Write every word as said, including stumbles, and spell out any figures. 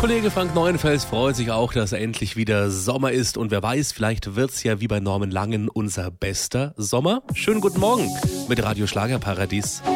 Kollege Frank Neuenfels freut sich auch, dass endlich wieder Sommer ist. Und wer weiß, vielleicht wird's ja wie bei Norman Langen unser bester Sommer. Schönen guten Morgen mit Radio Schlagerparadies.